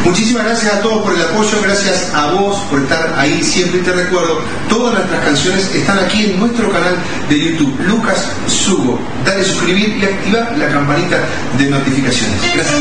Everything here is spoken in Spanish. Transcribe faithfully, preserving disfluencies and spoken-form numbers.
Muchísimas gracias a todos por el apoyo, gracias a vos por estar ahí siempre. Y te recuerdo, todas nuestras canciones están aquí en nuestro canal de YouTube, Lucas Sugo. Dale suscribir y activa la campanita de notificaciones. Gracias.